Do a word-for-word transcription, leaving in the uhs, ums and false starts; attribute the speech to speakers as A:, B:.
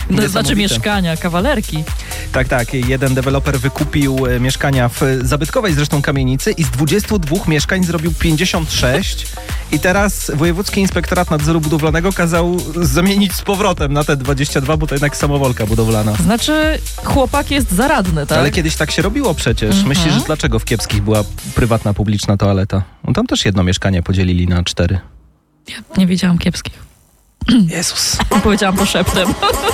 A: To znaczy mieszkania, kawalerki.
B: Tak, tak. Jeden deweloper wykupił mieszkania w zabytkowej zresztą kamienicy i z dwudziestu dwóch mieszkań zrobił pięćdziesiąt sześć i teraz Wojewódzki Inspektorat Nadzoru Budowlanego kazał zamienić z powrotem na te dwadzieścia dwa, bo to jednak samowolka budowlana.
A: Znaczy chłopak jest zaradny, tak?
B: Ale kiedyś tak się robiło przecież. Mm-hmm. Myślisz, że dlaczego w Kiepskich była prywatna, publiczna toaleta? No tam też jedno mieszkanie podzielili na cztery.
A: Ja nie wiedziałam Kiepskich.
B: Jezus.
A: Powiedziałam to szeptem.